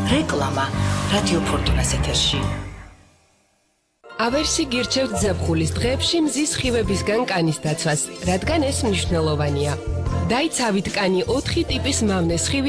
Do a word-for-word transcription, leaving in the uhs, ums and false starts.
რეკლამა რადიო ფორტუნას ეთერში. ავერსი გირჩევთ ზაფხულის დღეებში მზის სხივებისგან კანის დაცვას, რადგან ეს მნიშვნელოვანია. დაიცავით კანი ოთხი ტიპის მავნე სხივით